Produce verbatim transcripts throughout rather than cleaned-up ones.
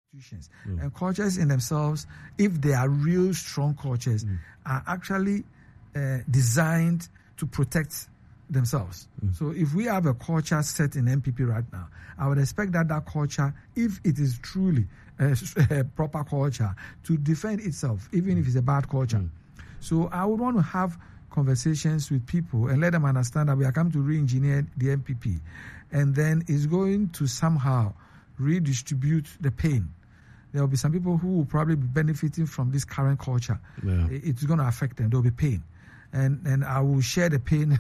institutions. Mm. And cultures in themselves, if they are real strong cultures, mm. are actually uh, designed to protect themselves. Mm. So if we have a culture set in N P P right now, I would expect that that culture, if it is truly a, a proper culture, to defend itself, even mm. if it's a bad culture. Mm. So I would want to have conversations with people and let them understand that we are coming to re-engineer the N P P, and then it's going to somehow redistribute the pain. There will be some people who will probably be benefiting from this current culture. Yeah. It's going to affect them. There will be pain. And and I will share the pain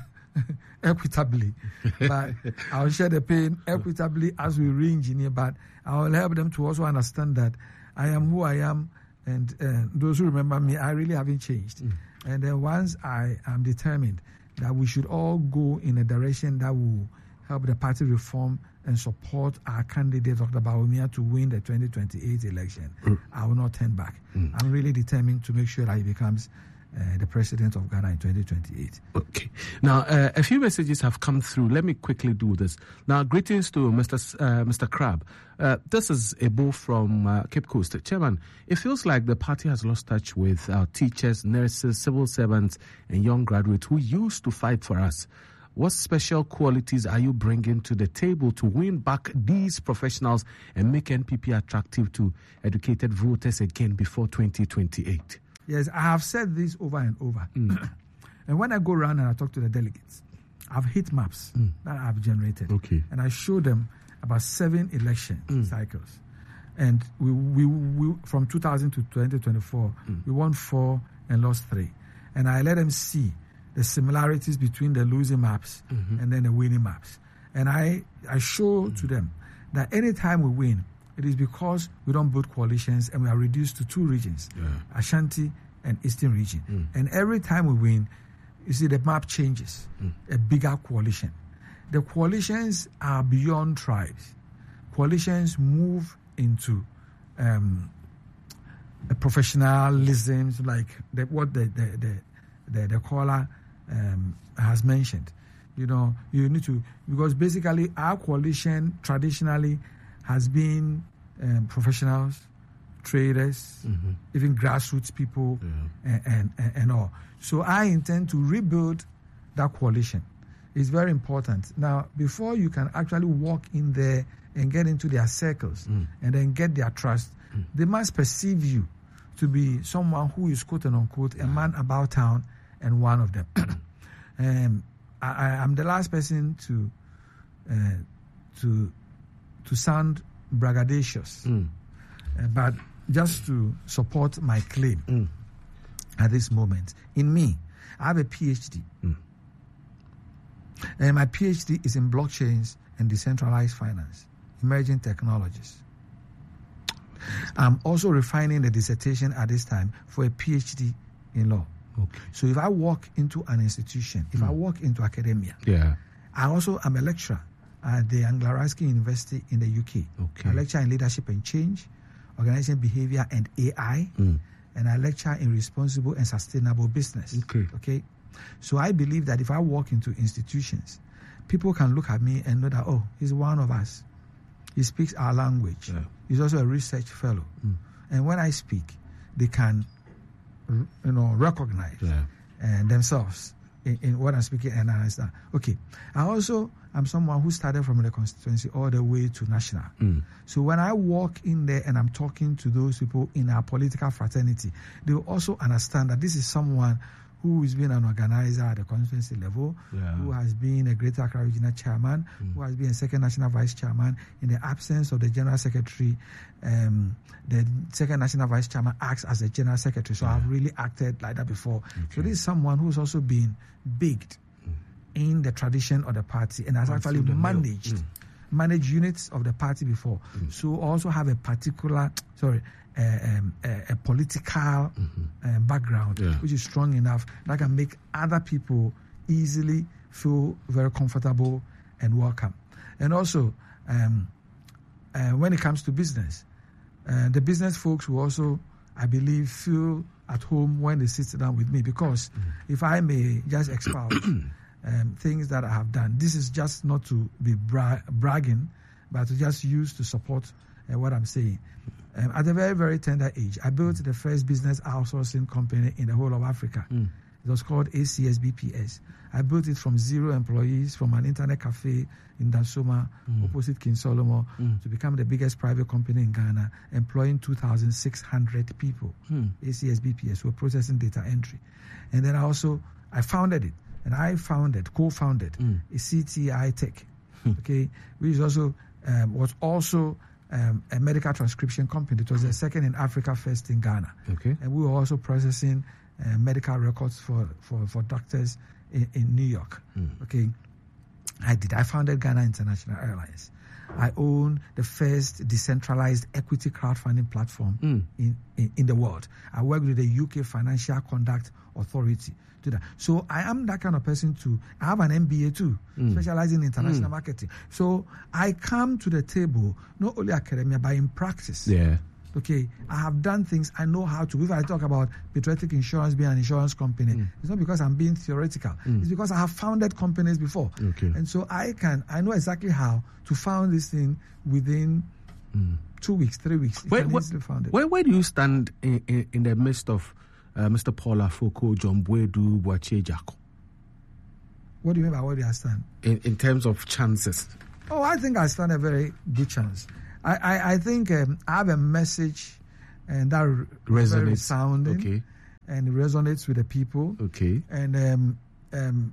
equitably. But I will share the pain equitably as we re-engineer. But I will help them to also understand that I am who I am. And uh, those who remember me, I really haven't changed. Mm. And then once I am determined that we should all go in a direction that will help the party reform and support our candidate, Doctor Bawumia, to win the twenty twenty-eight election, mm. I will not turn back. Mm. I'm really determined to make sure that he becomes uh, the president of Ghana in twenty twenty-eight. Okay. Now, uh, a few messages have come through. Let me quickly do this. Now, greetings to Mister S- uh, Mister Crab. Uh, this is Ebo from uh, Cape Coast. Chairman, it feels like the party has lost touch with our teachers, nurses, civil servants, and young graduates who used to fight for us. What special qualities are you bringing to the table to win back these professionals and make N P P attractive to educated voters again before twenty twenty-eight? Yes, I have said this over and over. Mm. And when I go around and I talk to the delegates, I've hit maps mm. that I've generated. Okay. And I show them about seven election mm. cycles. And we, we, we from two thousand to twenty twenty-four, mm. we won four and lost three. And I let them see the similarities between the losing maps mm-hmm. and then the winning maps. And I, I show mm. to them that anytime we win, it is because we don't build coalitions and we are reduced to two regions, yeah. Ashanti and Eastern region. Mm. And every time we win, you see the map changes, mm. a bigger coalition. The coalitions are beyond tribes. Coalitions move into um, a professionalism, like the, what the the the, the, the caller um, has mentioned. You know, you need to, because basically our coalition traditionally has been um, professionals, traders, mm-hmm. even grassroots people, yeah. and, and, and all. So I intend to rebuild that coalition. It's very important. Now, before you can actually walk in there and get into their circles mm. and then get their trust, mm. they must perceive you to be someone who is, quote unquote, a man about town and one of them. um, I, I am the last person to uh, to to sound braggadocious, mm. uh, but just to support my claim mm. at this moment. In me, I have a P H D. Mm. And my P H D is in blockchains and decentralized finance, emerging technologies. I'm also refining the dissertation at this time for a P H D in law. Okay. So if I walk into an institution, if mm. I walk into academia, yeah. I also am a lecturer at the Anglia Ruskin University in the U K. Okay. I lecture in leadership and change, organization behavior and A I, mm. and I lecture in responsible and sustainable business. Okay. Okay. So I believe that if I walk into institutions, people can look at me and know that, oh, he's one of us. He speaks our language. Yeah. He's also a research fellow. Mm. And when I speak, they can, you know, recognize yeah. uh, themselves in, in what I'm speaking and understand. Okay. I also am someone who started from the constituency all the way to national. Mm. So when I walk in there and I'm talking to those people in our political fraternity, they will also understand that this is someone who has been an organizer at the constituency level, yeah. who has been a Greater Accra Regional Chairman, mm. who has been a second National Vice Chairman. In the absence of the General Secretary, um, the second National Vice Chairman acts as the General Secretary. So yeah. I've really acted like that before. Okay. So this is someone who's also been baked mm. in the tradition of the party and has actually managed mm. managed units of the party before. Mm. So also have a particular, sorry, Uh, um, a, a political mm-hmm. uh, background, yeah. which is strong enough that can make other people easily feel very comfortable and welcome. And also, um, uh, when it comes to business, uh, the business folks will also, I believe, feel at home when they sit down with me, because mm-hmm. if I may just expound um, things that I have done, this is just not to be bra- bragging, but to just use to support uh, what I'm saying. Um, at a very, very tender age, I built the first business outsourcing company in the whole of Africa. Mm. It was called A C S B P S. I built it from zero employees, from an internet cafe in Dansoma, mm. opposite King Solomon, mm. to become the biggest private company in Ghana, employing two thousand six hundred people. Mm. A C S B P S, were processing data entry. And then I also, I founded it, and I founded, co-founded, mm. a C T I Tech, okay, which is also, um, was also um, a medical transcription company. It was the second in Africa, first in Ghana. Okay. And we were also processing uh, medical records for, for, for doctors in, in New York. Mm. Okay. I did. I founded Ghana International Airlines. I own the first decentralized equity crowdfunding platform mm. in, in, in the world. I work with the U K Financial Conduct Authority to that. So I am that kind of person too. I have an M B A too, mm. specializing in international mm. marketing. So I come to the table, not only academia, but in practice. Yeah. Okay, I have done things, I know how to. If I talk about Patriotic Insurance being an insurance company, mm. it's not because I'm being theoretical. Mm. It's because I have founded companies before. Okay. And so I can, I know exactly how to found this thing within mm. two weeks, three weeks. Where, where, where, where do you stand in, in, in the midst of uh, Mister Paul Afoko, John Boadu, Boakye Jaco? What do you mean by where do I stand? In, in terms of chances. Oh, I think I stand a very good chance. I, I, I think um, I have a message and that resonates, very sounding, okay, and it resonates with the people. Okay. And um, um,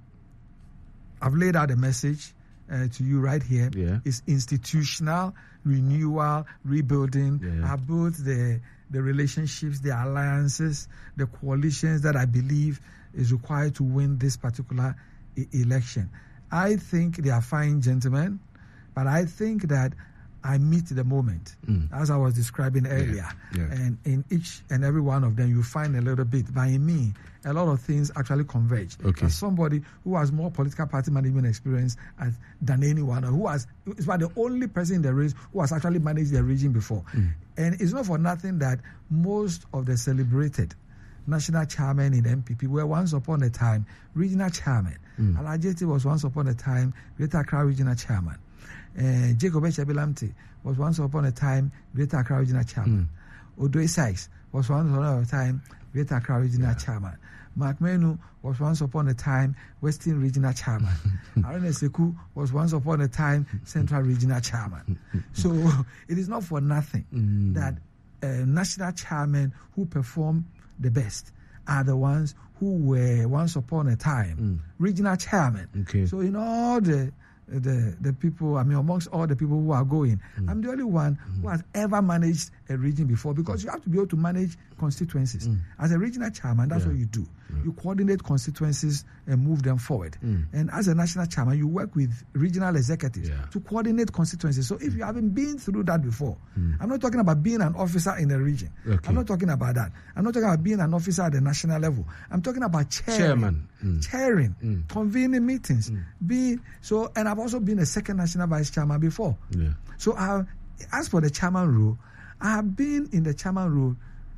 I've laid out a message uh, to you right here. Yeah. It's institutional renewal, rebuilding. Yeah. I have built the the relationships, the alliances, the coalitions that I believe is required to win this particular e- election. I think they are fine gentlemen, but I think that I meet the moment, mm. as I was describing earlier. Yeah, yeah. And in each and every one of them, you find a little bit. But in me, a lot of things actually converge. Okay. As somebody who has more political party management experience as, than anyone, or who has, is the only person in the race who has actually managed the region before. Mm. And it's not for nothing that most of the celebrated national chairman in the M P P were once upon a time regional chairman. Mm. Alajeti was once upon a time Greater Accra regional chairman. Uh, Jacob Echebilamte was once upon a time Greater Accra regional chairman. Mm. Odoe Sykes was once upon a time Greater Accra regional yeah. chairman. Mark Menu was once upon a time Western regional chairman. Arene Seku was once upon a time Central regional chairman. So it is not for nothing mm. that uh, national chairmen who perform the best are the ones who were once upon a time mm. regional chairman. Okay. So in all the the the people, I mean, amongst all the people who are going, mm. I'm the only one mm. who has ever managed a region before, because you have to be able to manage constituencies. Mm. As a regional chairman, that's yeah. what you do. Yeah. You coordinate constituencies and move them forward. Mm. And as a national chairman, you work with regional executives yeah. to coordinate constituencies. So if you haven't been through that before, mm. I'm not talking about being an officer in a region. Okay. I'm not talking about that. I'm not talking about being an officer at the national level. I'm talking about chairing, chairman, mm. chairing, mm. convening meetings, mm. being so. And I've also been a second national vice chairman before. Yeah. So I, as for the chairman role, I have been in the chairman role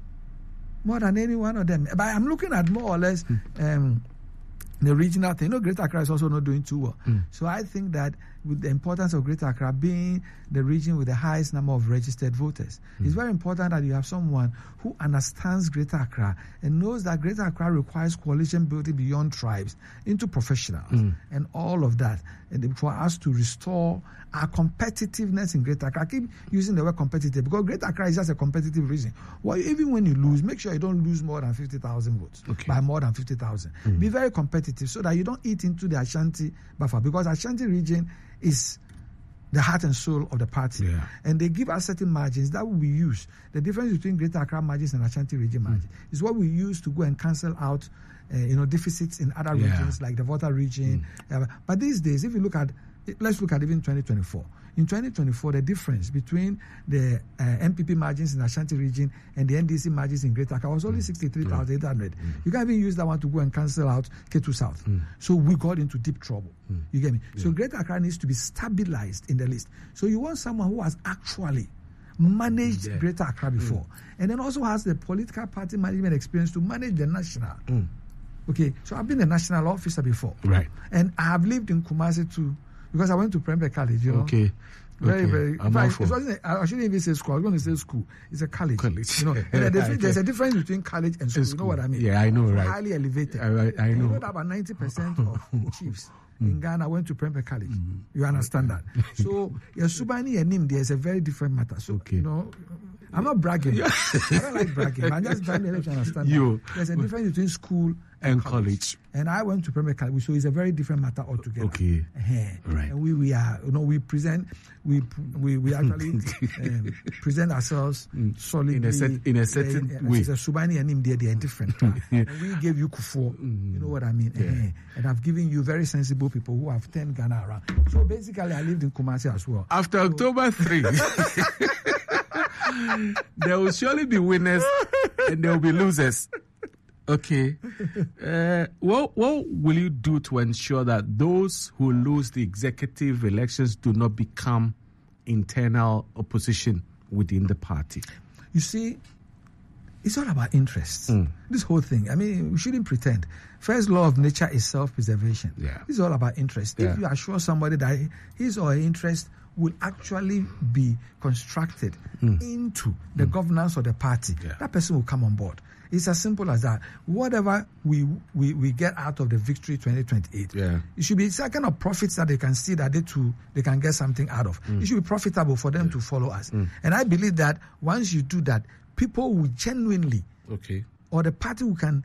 more than any one of them. But I'm looking at more or less mm. um, the regional thing. You know, Greater Accra is also not doing too well. Mm. So I think that with the importance of Greater Accra being the region with the highest number of registered voters, mm. it's very important that you have someone who understands Greater Accra and knows that Greater Accra requires coalition building beyond tribes into professionals mm. and all of that, and for us to restore our competitiveness in Greater Accra. I keep using the word competitive because Greater Accra is just a competitive region. Well, even when you lose, make sure you don't lose more than fifty thousand votes, okay. by more than fifty thousand. Mm. Be very competitive so that you don't eat into the Ashanti buffer, because Ashanti region is the heart and soul of the party. Yeah. And they give us certain margins that we use. The difference between Greater Accra margins and Ashanti region margins mm. is what we use to go and cancel out uh, you know, deficits in other yeah. regions like the Volta region. Mm. Uh, but these days, if you look at, let's look at even twenty twenty-four. In twenty twenty-four, the difference between the uh, M P P margins in the Ashanti region and the N D C margins in Greater Accra was only mm. sixty-three thousand eight hundred. Mm. You can't even use that one to go and cancel out K two South. Mm. So we got into deep trouble. Mm. You get me? Yeah. So Greater Accra needs to be stabilized in the list. So you want someone who has actually managed yeah. Greater Accra before, mm. and then also has the political party management experience to manage the national. Mm. Okay, so I've been a national officer before. Right. And I have lived in Kumasi too, because I went to Prempeh College, you know. Okay. Very, Okay. very. In I'm fact, all it for- wasn't a, I shouldn't even say school. I was going to say school. It's a college. College. You know, and then there's, Okay. there's a difference between college and school. And You know what I mean? Yeah, I know, So right. highly elevated. I, I, I And You know. know that about ninety percent of chiefs in Ghana went to Prempeh College. You understand that? So, your Subani and him, there's a very different matter. So, Okay. you know, I'm not bragging. I don't like bragging. I'm just trying to let you understand You- that. There's a difference between school and, And college. And I went to Prempeh College, so it's a very different matter altogether. Okay. Uh-huh. Right. And we, we are, you know, we present, we we, we actually um, present ourselves solidly. In a set- in a certain uh, uh, way. It's a Subani and him, they, they are different. And we gave you Kufuor. You know what I mean? Uh-huh. And I've given you very sensible people who have turned Ghana around. So basically, I lived in Kumasi as well. After October third, there will surely be winners and there will be losers. Okay. Uh, what, what will you do to ensure that those who lose the executive elections do not become internal opposition within the party? You see, it's all about interests. Mm. This whole thing. I mean, we shouldn't pretend. First law of nature is self-preservation. Yeah. This is all about interest. Yeah. If you assure somebody that his or her interest will actually be constructed into the governance of the party, Yeah. that person will come on board. It's as simple as that. Whatever we we, we get out of the victory twenty twenty-eight, Yeah. it should be some kind of profits that they can see that they too they can get something out of. It should be profitable for them to follow us. And I believe that once you do that, people will genuinely, Okay. or the party who can